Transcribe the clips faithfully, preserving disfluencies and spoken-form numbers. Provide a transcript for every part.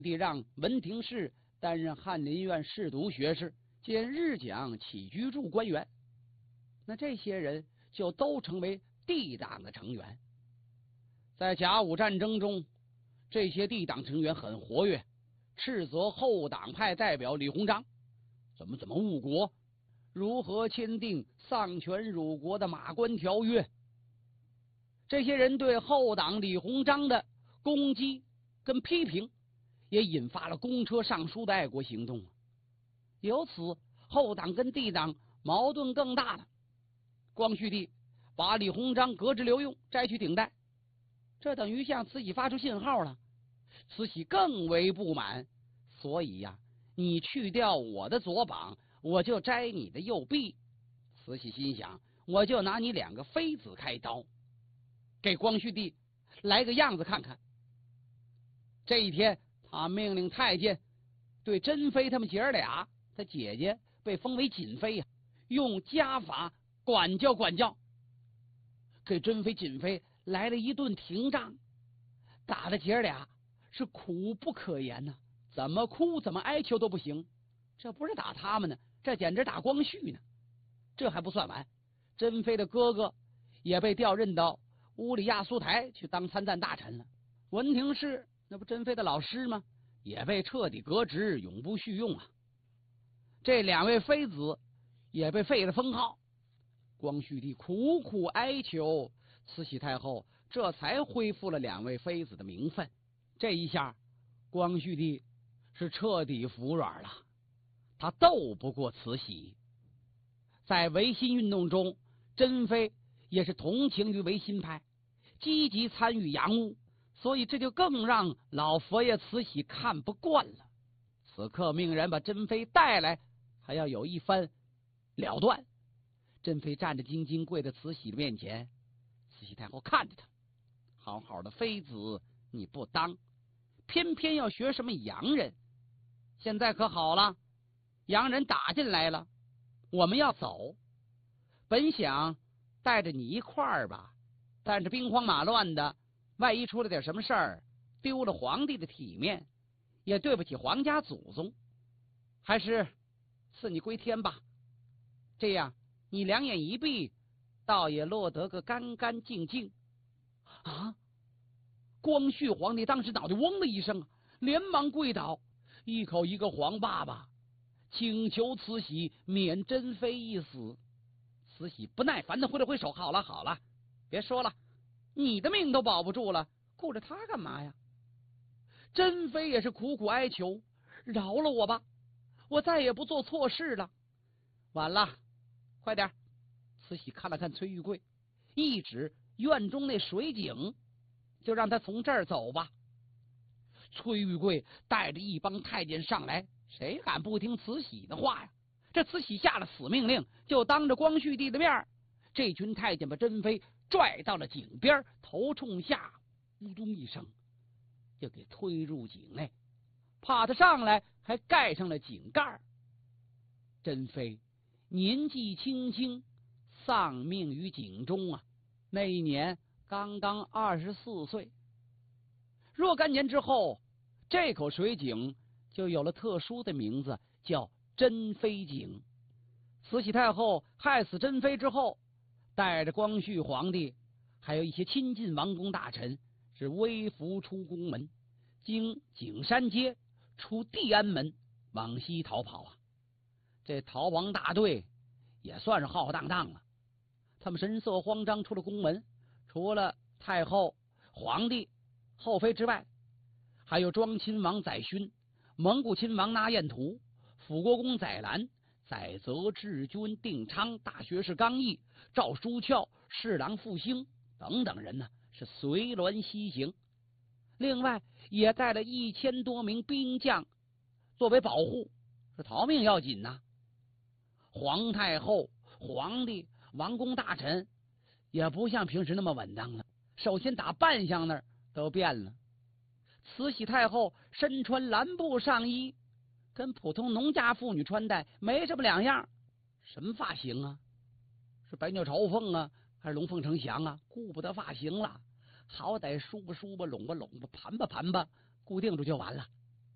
帝让文廷式担任翰林院侍读学士兼日讲起居注官员。那这些人就都成为帝党的成员。在甲午战争中，这些帝党成员很活跃，斥责后党派代表李鸿章怎么怎么误国，如何签订丧权辱国的马关条约。这些人对后党李鸿章的攻击跟批评，也引发了公车上书的爱国行动。由此后党跟帝党矛盾更大了。光绪帝把李鸿章革职留用，摘去顶戴，这等于向慈禧发出信号了。慈禧更为不满，所以呀、啊，你去掉我的左膀，我就摘你的右臂。慈禧心想，我就拿你两个妃子开刀，给光绪帝来个样子看看。这一天，他命令太监对珍妃他们姐儿俩，他姐姐被封为瑾妃呀、啊，用家法管教管教，给珍妃瑾妃来了一顿廷杖，打的姐儿俩是苦不可言呐、啊，怎么哭怎么哀求都不行。这不是打他们呢，这简直打光绪呢。这还不算完，珍妃的哥哥也被调任到乌里亚苏台去当参赞大臣了。文廷式那不珍妃的老师吗？也被彻底革职，永不续用啊。这两位妃子也被废了封号。光绪帝苦苦哀求，慈禧太后这才恢复了两位妃子的名分。这一下，光绪帝是彻底服软了，他斗不过慈禧。在维新运动中，珍妃也是同情于维新派，积极参与洋务，所以这就更让老佛爷慈禧看不惯了。此刻命人把珍妃带来，还要有一番了断。珍妃战战兢兢跪在慈禧的面前，慈禧太后看着她，好好的妃子你不当，偏偏要学什么洋人。现在可好了，洋人打进来了，我们要走。本想带着你一块儿吧，但是兵荒马乱的，万一出了点什么事儿，丢了皇帝的体面，也对不起皇家祖宗，还是赐你归天吧。这样你两眼一闭，倒也落得个干干净净。啊！光绪皇帝当时脑袋嗡的一声，连忙跪倒，一口一个皇爸爸，请求慈禧免珍妃一死。慈禧不耐烦的挥了挥手，好了好了，别说了，你的命都保不住了，顾着他干嘛呀？珍妃也是苦苦哀求，饶了我吧，我再也不做错事了。晚了，快点！慈禧看了看崔玉贵，一指院中那水井，就让他从这儿走吧。崔玉贵带着一帮太监上来，谁敢不听慈禧的话呀？这慈禧下了死命令，就当着光绪帝的面，这群太监把珍妃拽到了井边，头冲下，咕咚一声就给推入井内，怕他上来还盖上了井盖。珍妃年纪轻轻，丧命于井中啊！那一年刚刚二十四岁。若干年之后，这口水井就有了特殊的名字，叫珍妃井。慈禧太后害死珍妃之后，带着光绪皇帝还有一些亲近王公大臣，是微服出宫门，经景山街出地安门往西逃跑啊！这逃亡大队也算是浩浩荡荡了。他们神色慌张出了宫门，除了太后、皇帝、后妃之外，还有庄亲王载勋、蒙古亲王那彦图、辅国公载兰、载泽治军定昌、大学士刚毅、赵书翘、侍郎傅兴等等人呢，是随銮西行。另外也带了一千多名兵将作为保护，是逃命要紧呐、啊。皇太后、皇帝、王公大臣也不像平时那么稳当了，首先打扮相那儿都变了。慈禧太后身穿蓝布上衣，跟普通农家妇女穿戴没什么两样。什么发型啊？是百鸟朝凤啊，还是龙凤呈祥啊？顾不得发型了，好歹梳吧梳吧，拢吧拢吧，盘吧盘吧，固定住就完了。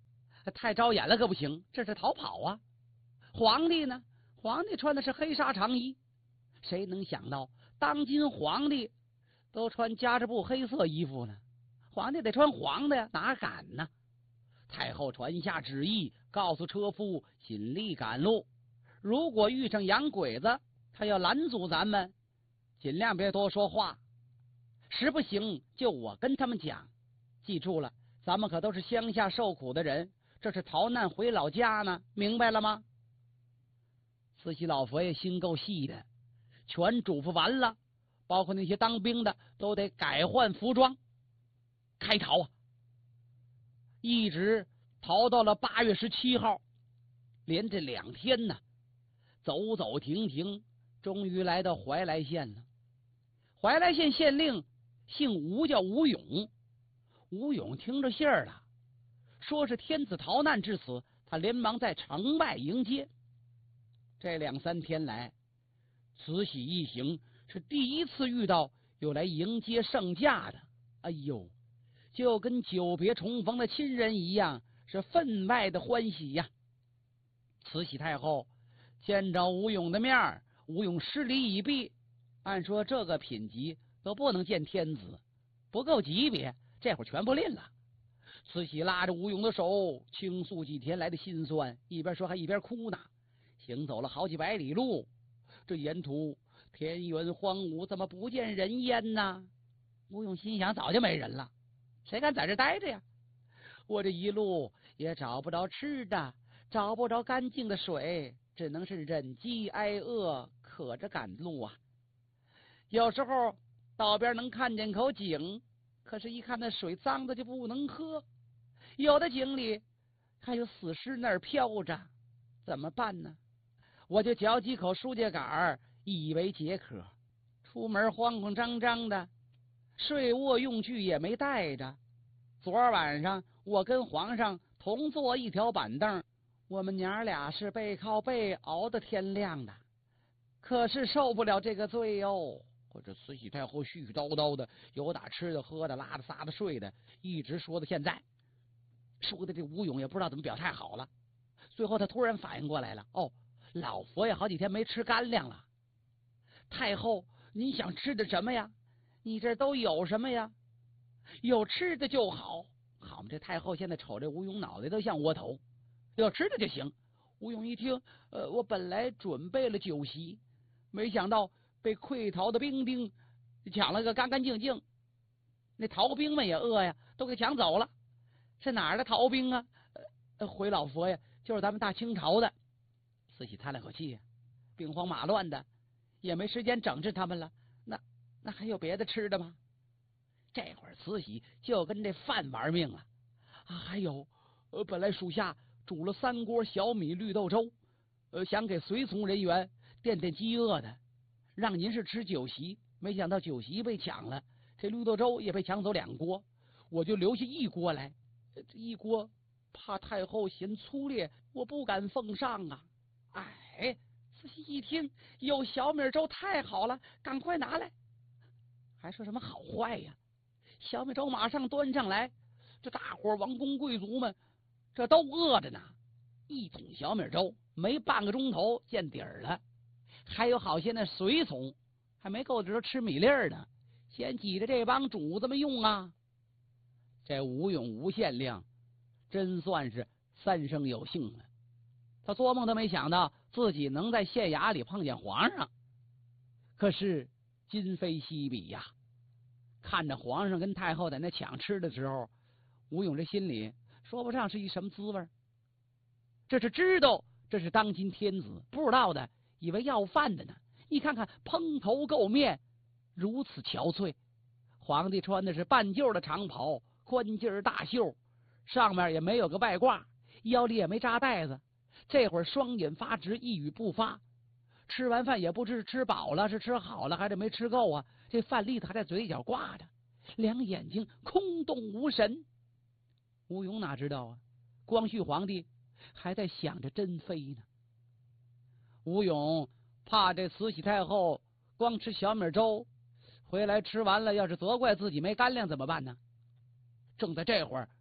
太招眼了可不行，这是逃跑啊！皇帝呢？皇帝穿的是黑纱长衣，谁能想到当今皇帝都穿夹着布黑色衣服呢？皇帝得穿黄的呀，哪敢呢？太后传下旨意，告诉车夫尽力赶路，如果遇上洋鬼子，他要拦阻咱们，尽量别多说话，实不行就我跟他们讲。记住了，咱们可都是乡下受苦的人，这是逃难回老家呢，明白了吗？慈禧老佛爷心够细的，全嘱咐完了，包括那些当兵的都得改换服装，开逃啊！一直逃到了八月十七号，连这两天呢，走走停停，终于来到怀来县了。怀来县县令姓吴，叫吴勇。吴勇听着信儿了，说是天子逃难至此，他连忙在城外迎接。这两三天来，慈禧一行是第一次遇到有来迎接圣驾的，哎呦，就跟久别重逢的亲人一样，是分外的欢喜呀。慈禧太后见着吴勇的面，吴勇施礼已毕，按说这个品级都不能见天子，不够级别，这会儿全部吝了。慈禧拉着吴勇的手，倾诉几天来的辛酸，一边说还一边哭呢。行走了好几百里路，这沿途田园荒芜，怎么不见人烟呢？吴勇心想，早就没人了，谁敢在这待着呀？我这一路也找不着吃的，找不着干净的水，只能是忍饥挨饿，渴着赶路啊。有时候道边能看见口井，可是一看那水脏的就不能喝，有的井里还有死尸那儿飘着，怎么办呢？我就嚼几口舒家杆以为解渴，出门慌慌张张的，睡卧用具也没带着。昨晚上我跟皇上同坐一条板凳，我们娘俩是背靠背熬到天亮的，可是受不了这个罪哦。或者慈禧太后絮絮叨叨的，有打吃的喝的拉的撒的睡的，一直说到现在，说的这吴勇也不知道怎么表态好了。最后他突然反应过来了，哦，老佛爷好几天没吃干粮了。太后，你想吃的什么呀？你这都有什么呀？有吃的就好。好嘛，这太后现在瞅这吴勇脑袋都像窝头，有吃的就行。吴勇一听，呃，我本来准备了酒席，没想到被溃逃的兵丁抢了个干干净净。那逃兵们也饿呀，都给抢走了。是哪儿的逃兵啊？呃，回老佛爷，就是咱们大清朝的。慈禧叹了口气呀，兵荒马乱的，也没时间整治他们了。那那还有别的吃的吗？这会儿慈禧就跟这饭玩命了啊！还有，呃，本来属下煮了三锅小米绿豆粥，呃，想给随从人员垫垫饥饿的，让您是吃酒席，没想到酒席被抢了，这绿豆粥也被抢走两锅，我就留下一锅来。这一锅怕太后嫌粗劣，我不敢奉上啊。哎，慈禧一听有小米粥太好了，赶快拿来。还说什么好坏呀？小米粥马上端上来，这大伙王公贵族们这都饿着呢。一桶小米粥没半个钟头见底儿了，还有好些那随从还没够着吃米粒儿呢，先挤着这帮主子们用啊。这吴勇吴县令真算是三生有幸了，他做梦都没想到自己能在县衙里碰见皇上。可是今非昔比呀，看着皇上跟太后在那抢吃的时候，吴勇这心里说不上是一什么滋味。这是知道这是当今天子，不知道的以为要饭的呢。你看看蓬头垢面，如此憔悴。皇帝穿的是半旧的长袍，宽襟大袖，上面也没有个外褂，腰里也没扎带子。这会儿双眼发直，一语不发。吃完饭也不知吃饱了是吃好了还是没吃够啊，这饭粒子还在嘴角挂着，两眼睛空洞无神。吴勇哪知道啊，光绪皇帝还在想着珍妃呢。吴勇怕这慈禧太后光吃小米粥，回来吃完了要是责怪自己没干粮怎么办呢？正在这会儿，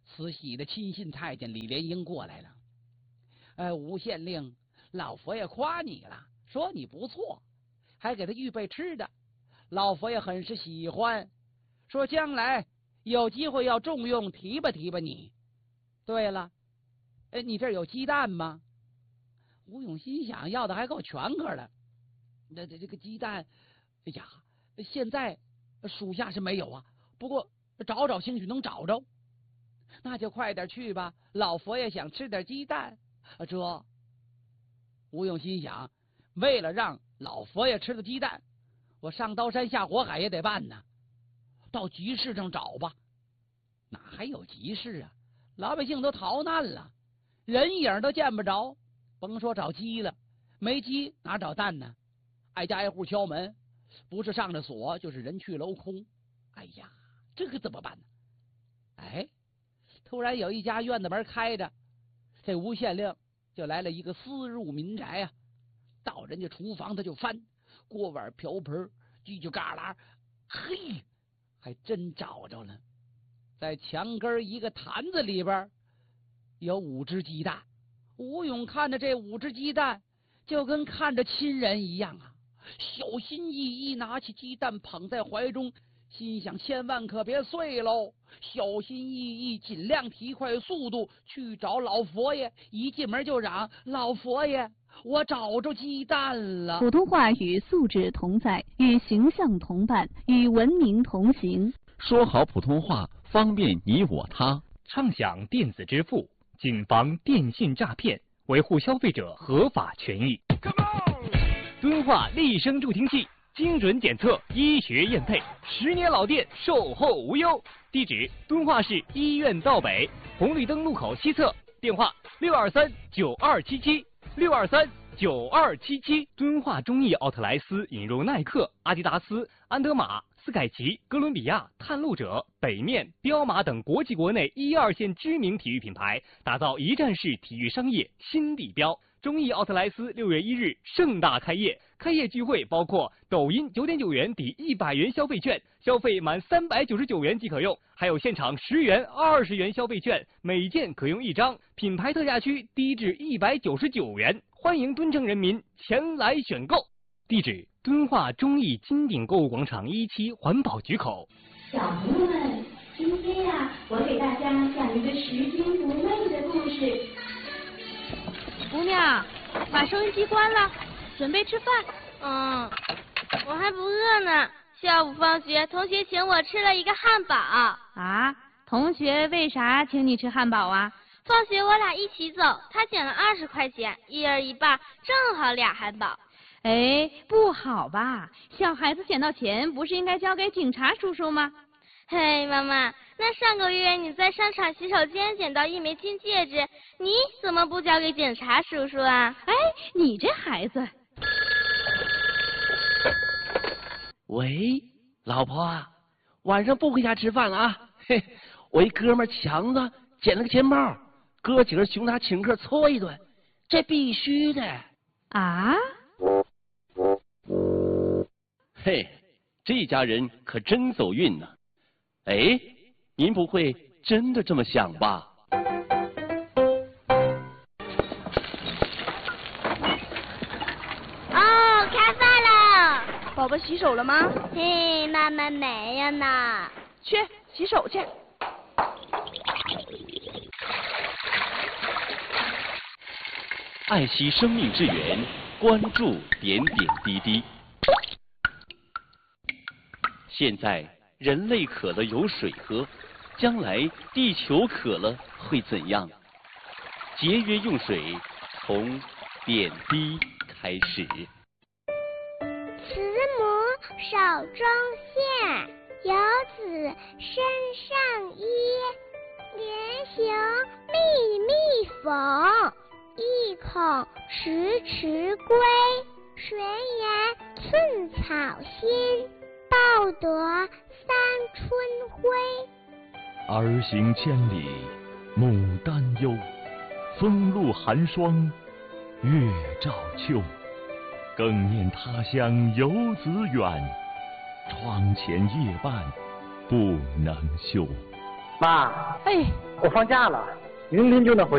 慈禧的亲信太监李莲英过来了。呃，吴县令，老佛爷夸你了，说你不错，还给他预备吃的。老佛爷很是喜欢，说将来有机会要重用提拔提拔你。对了，哎，你这儿有鸡蛋吗？吴用心想，要的还够全个的。那这这个鸡蛋，哎呀，现在属下是没有啊，不过找找兴许能找着。那就快点去吧，老佛爷想吃点鸡蛋。这吴用心想，为了让老佛爷吃的鸡蛋，我上刀山下火海也得办呢。到集市上找吧。哪还有集市啊？老百姓都逃难了，人影都见不着，甭说找鸡了，没鸡哪找蛋呢？挨家挨户敲门，不是上着锁，就是人去楼空。哎呀，这可怎么办呢？哎，突然有一家院子门开着，这吴县令就来了一个私入民宅啊，到人家厨房他就翻锅碗瓢盆叽叽嘎啦，嘿，还真找着了。在墙根一个坛子里边有五只鸡蛋。吴勇看着这五只鸡蛋，就跟看着亲人一样啊，小心翼翼拿起鸡蛋捧在怀中，心想千万可别碎喽，小心翼翼尽量提快速度去找老佛爷。一进门就嚷：老佛爷，我找着鸡蛋了。 普通话与素质同在，与形象同伴，与文明同行。 说好普通话，方便你我他。 畅享电子支付，谨防电信诈骗，维护消费者合法权益。敦化立声助听器，精准检测，医学验配，十年老店，售后无忧。地址：敦化市医院道北红绿灯路口西侧，电话：六二三九二七七六二三九二七七。敦化中意奥特莱斯引入耐克、阿迪达斯、安德玛、斯凯奇、哥伦比亚、探路者、北面、彪马等国际国内一二线知名体育品牌，打造一站式体育商业新地标。中意奥特莱斯六月一日盛大开业，开业聚会包括抖音九点九元抵一百元消费券，消费满三百九十九元即可用，还有现场十元、二十元消费券，每件可用一张，品牌特价区低至一百九十九元，欢迎敦城人民前来选购。地址：敦化中意金鼎购物广场一期环保局口。 小朋友们，今天呀、啊，我给大家讲一个拾金不昧的故事。 姑娘，把收音机关了，准备吃饭。 嗯，我还不饿呢。下午放学，同学请我吃了一个汉堡。 啊？同学为啥请你吃汉堡啊？ 放学我俩一起走，他捡了二十块钱，一人一半，正好俩汉堡。 哎，不好吧？小孩子捡到钱，不是应该交给警察叔叔吗？ 嘿，妈妈，那上个月你在商场洗手间捡到一枚金戒指，你怎么不交给警察叔叔啊？ 哎，你这孩子。 喂，老婆啊，晚上不回家吃饭了啊？嘿，我一哥们强子捡了个钱包，哥几个熊他请客搓一顿，这必须的。 啊？ 嘿，这家人可真走运呢。哎，您不会真的这么想吧？ 哦，开饭了。 宝宝洗手了吗？ 嘿，妈妈没有呢。 去洗手去。 爱惜生命之源，关注点点滴滴。现在人类渴了有水喝，将来地球渴了会怎样？节约用水，从点滴开始。 慈母手中线，游子身上衣。连行密密缝，意恐迟迟归。谁言寸草心，报得三春晖。 儿行千里母担忧，风露寒霜月照秋。更念他乡游子远，窗前夜半不能休。 妈， 哎， 我放假了，明天就能回。